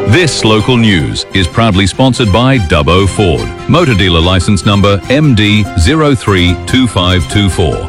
This local news is proudly sponsored by Dubbo Ford. Motor dealer license number MD032524.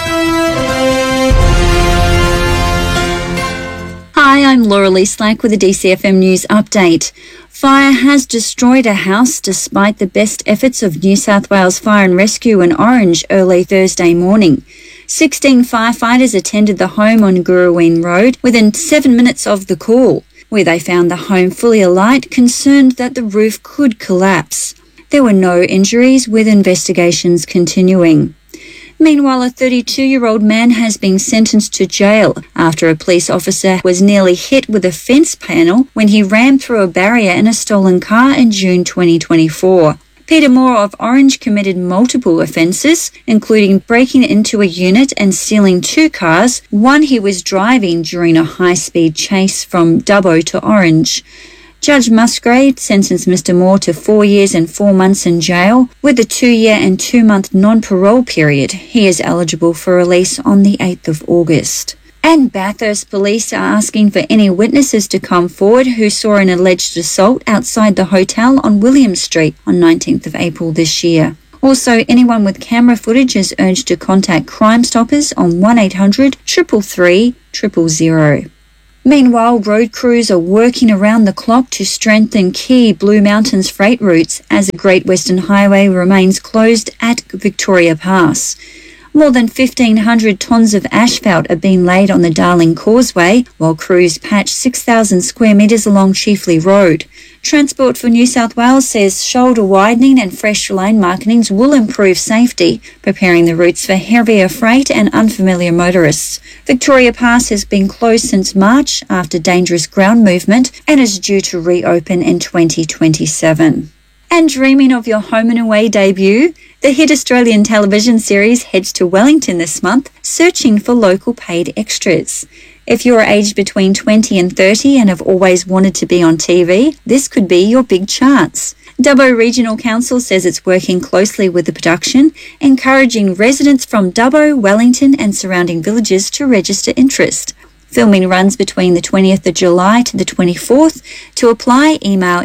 Hi, I'm Laura Lee Slack with a DCFM News update. Fire has destroyed a house despite the best efforts of New South Wales Fire and Rescue in Orange early Thursday morning. 16 firefighters attended the home on Gurraween Road within 7 minutes of the call, where they found the home fully alight, concerned that the roof could collapse. There were no injuries, with investigations continuing. Meanwhile, a 32-year-old man has been sentenced to jail after a police officer was nearly hit with a fence panel when he rammed through a barrier in a stolen car in June 2024. Peter Moore of Orange committed multiple offences, including breaking into a unit and stealing 2 cars, one he was driving during a high-speed chase from Dubbo to Orange. Judge Musgrave sentenced Mr Moore to 4 years and 4 months in jail, with a 2-year and 2-month non-parole period. He is eligible for release on the 8th of August. And Bathurst police are asking for any witnesses to come forward who saw an alleged assault outside the hotel on William Street on 19th of April this year. Also, anyone with camera footage is urged to contact Crime Stoppers on 1800 333 000. Meanwhile, road crews are working around the clock to strengthen key Blue Mountains freight routes as the Great Western Highway remains closed at Victoria Pass. More than 1,500 tonnes of asphalt are being laid on the Darling Causeway, while crews patch 6,000 square metres along Chiefley Road. Transport for New South Wales says shoulder widening and fresh lane markings will improve safety, preparing the routes for heavier freight and unfamiliar motorists. Victoria Pass has been closed since March after dangerous ground movement and is due to reopen in 2027. And dreaming of your home and away debut? The hit Australian television series heads to Wellington this month, searching for local paid extras. If you're aged between 20 and 30 and have always wanted to be on TV, this could be your big chance. Dubbo Regional Council says it's working closely with the production, encouraging residents from Dubbo, Wellington and surrounding villages to register interest. Filming runs between the 20th of July to the 24th. To apply, email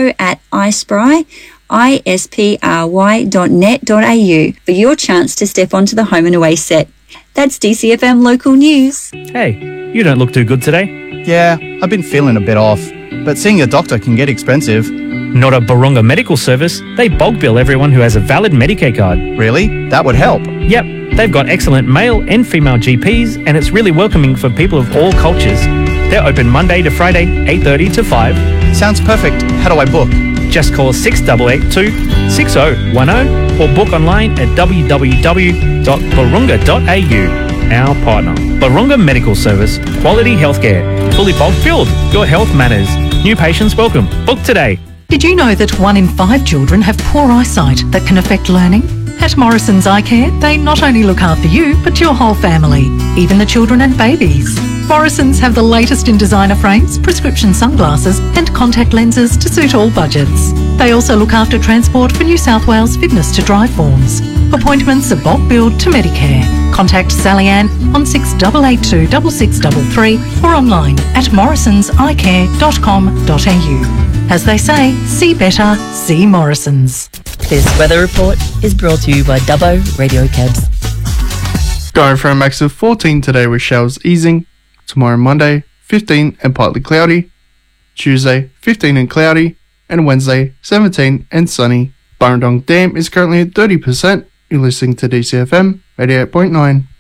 info@ispry.net.au for your chance to step onto the home and away set. That's DCFM Local News. Hey, you don't look too good today. Yeah, I've been feeling a bit off, but seeing a doctor can get expensive. Not at Barunga Medical Service. They bulk bill everyone who has a valid Medicare card. Really? That would help. Yep, they've got excellent male and female GPs, and it's really welcoming for people of all cultures. They're open Monday to Friday, 8:30 to 5. Sounds perfect. How do I book? Just call 6882-6010 or book online at www.barunga.au. Our partner, Barunga Medical Service, quality healthcare, fully bulk billed. Your health matters. New patients welcome. Book today. Did you know that 1 in 5 children have poor eyesight that can affect learning? At Morrison's Eye Care, they not only look after you, but your whole family, even the children and babies. Morrison's have the latest in designer frames, prescription sunglasses and contact lenses to suit all budgets. They also look after transport for New South Wales fitness to drive forms. Appointments are bulk billed to Medicare. Contact Sally Ann on 6882 6633 or online at morrisonseyecare.com.au. As they say, see better, see Morrison's. This weather report is brought to you by Dubbo Radio Cabs. Going for a max of 14 today with showers easing. Tomorrow Monday, 15 and partly cloudy. Tuesday, 15 and cloudy. And Wednesday, 17 and sunny. Burrendong Dam is currently at 30%. You're listening to DCFM 88.9.